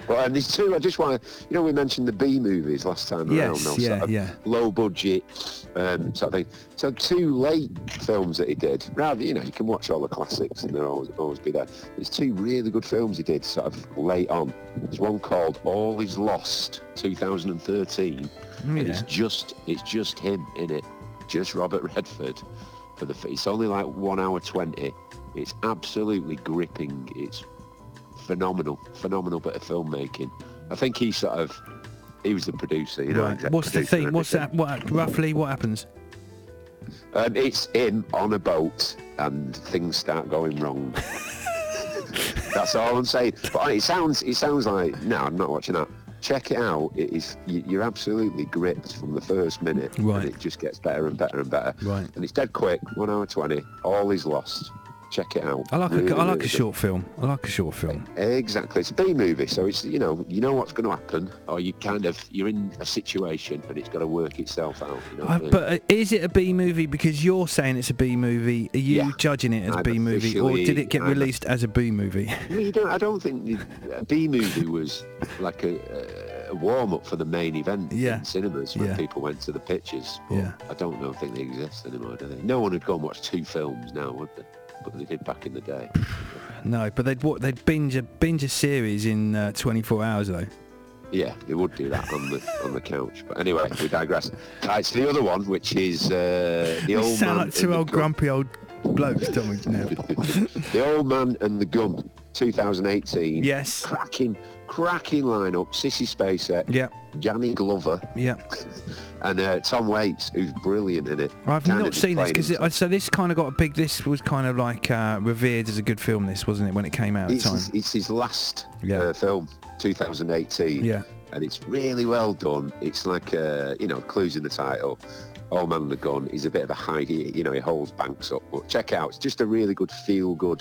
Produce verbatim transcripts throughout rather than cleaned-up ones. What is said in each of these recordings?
Well, and there's two. I just want to, you know, we mentioned the B movies last time yes, around. No, yeah, sort of yeah. Low budget, um, sort of thing. So two late films that he did. Rather, you know, you can watch all the classics and they'll always always be there. There's two really good films he did, sort of late on. There's one called All Is Lost, two thousand thirteen, Oh, yeah. and it's just it's just him in it, just Robert Redford. For the, it's only like one hour twenty. It's absolutely gripping. It's phenomenal, phenomenal bit of filmmaking. I think he sort of, he was the producer, you know. Right. What's the producer theme? and What's that? What roughly? What happens? Um, it's him on a boat and things start going wrong. That's all I'm saying. But it sounds, it sounds like, no, I'm not watching that. Check it out. It is, you- you're absolutely gripped from the first minute. Right. And it just gets better and better and better. Right. And it's dead quick, one hour twenty. All is lost. Check it out. I like Really, a, I like really a good. short film. I like a short film. Exactly, it's a B movie, so it's, you know, you know what's going to happen, or you kind of, you're in a situation and it's got to work itself out. You know what I Uh, mean? but uh, is it a B movie because you're saying it's a B movie? Are you Yeah. judging it as a I'm B movie, or officially- did it get I'm- released as a B movie? No, you don't, I don't think the, a B movie was like a, a warm up for the main event Yeah. in cinemas when Yeah. people went to the pictures. But Yeah. I don't know, think they exist anymore, do they? No one would go and watch two films now, would they? But they did back in the day. No, but they'd what they'd binge a binge a series in uh, twenty-four hours though. Yeah, they would do that on the on the couch. But anyway, we digress. Right, so the other one, which is uh, the You old sound man like two and old the gun. grumpy old blokes, don't we? Now. The Old Man and the Gun, two thousand eighteen. Yes. Cracking, cracking lineup. Sissy Spacek, Yeah, Danny Glover, yeah. and uh, Tom Waits, who's brilliant in it. I've Kinda not just seen this playing because himself. so this kind of got a big. This was kind of like uh, revered as a good film. This wasn't it when it came out at It's the his, time. it's his last Yeah. uh, film, two thousand eighteen. Yeah. And it's really well done. It's like, uh, you know, clues in the title. Old Man and the Gun. He's a bit of a hide. He, you know, he holds banks up. But check it out. It's just a really good feel-good,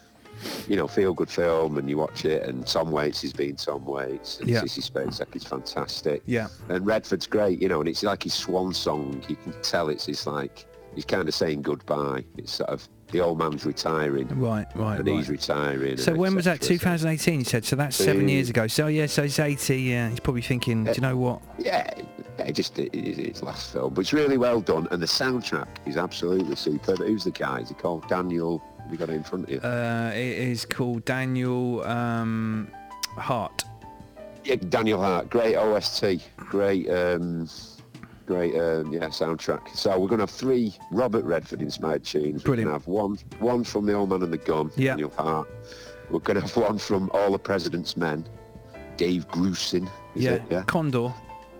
you know, feel-good film. And you watch it, and Tom Waits is being Tom Waits. And Yeah. Sissy Spacek is fantastic. Yeah. And Redford's great, you know, and it's like his swan song. You can tell it's, it's like, he's kind of saying goodbye. It's sort of, the old man's retiring. Right, right, And right. he's retiring. So and when was that? et cetera. twenty eighteen. You said. So that's seven Uh, years ago. So yeah. So he's eighty. Yeah. He's probably thinking. Do you know what? Yeah, yeah, it just it, it, it's last film, but it's really well done, and the soundtrack is absolutely superb. Who's the guy? Is he called Daniel? Have you got it in front of you? Uh, it is called Daniel um, Hart. Yeah, Daniel Hart. Great O S T. Great, um, great, um, yeah, soundtrack. So we're gonna have three Robert Redford inspired tunes. Brilliant. We're gonna have one, one from The Old Man and the Gun. Yeah. Daniel Hart. We're gonna have one from All the President's Men. Dave Grusin. Is Yeah. it? Yeah. Condor.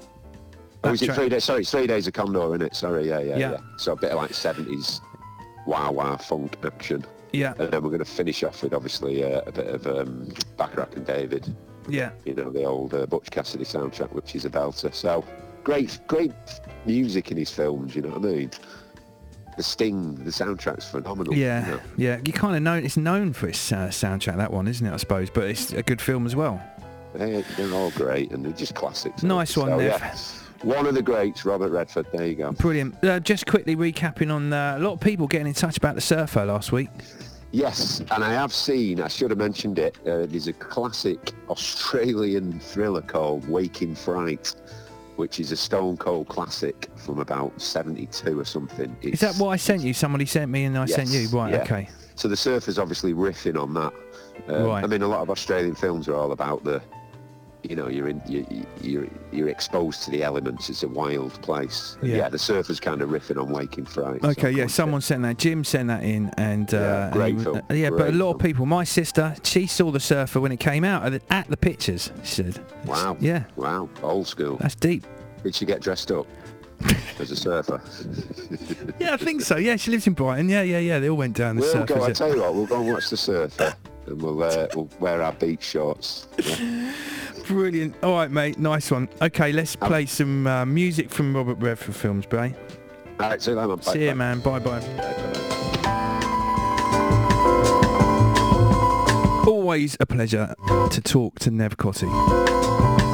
Oh, is it That three track- days? Sorry, it's three days of Condor, isn't it? Sorry, yeah, yeah, Yeah. yeah. So a bit of like seventies wah wah funk action, Yeah. and then we're going to finish off with obviously uh, a bit of um, Bacharach and David. Yeah. You know, the old uh, Butch Cassidy soundtrack, which is a belter. So great, great music in his films. You know what I mean? The Sting, the soundtrack's phenomenal. Yeah. You know? Yeah. You kind of know it's known for its uh, soundtrack. That one, isn't it? I suppose, but it's a good film as well. They, they're all great, and they're just classics. Nice aren't one, they? So, Nev. yeah. One of the greats, Robert Redford. There you go. Brilliant. Uh, just quickly recapping on uh, a lot of people getting in touch about The Surfer last week. Yes, and I have seen, I should have mentioned it, uh, there's a classic Australian thriller called Waking Fright, which is a stone cold classic from about seventy-two or something. Is that It's- what I sent you? Somebody sent me and I sent you? Yes, Right, yeah. okay. So the Surfer's obviously riffing on that. Um, Right. I mean, a lot of Australian films are all about the, you know, you're in, you, you're you're exposed to the elements. It's a wild place. Yeah. Yeah, the Surfer's kind of riffing on Waking Fright. so Okay, yeah, go on. someone sent that. Jim sent that in, and uh, Yeah, and great he- film, uh, yeah, but a great lot of film. people. My sister, she saw The Surfer when it came out at the, at the pictures. She said, Wow. yeah, Wow, old school. that's deep. Did she get dressed up as a surfer? Yeah, I think so. Yeah, she lives in Brighton. Yeah, yeah, yeah. They all went down the We'll surfer. go. I tell you what, we'll go and watch the Surfer, and we'll uh, we'll wear our beach shorts. Yeah. Brilliant. All right, mate. Nice one. Okay, let's play some uh, music from Robert Redford films, Bray. All right, see you later, man. Bye, See you, bye. man. Bye, bye. Bye, bye, bye. Always a pleasure to talk to Nev Cotty.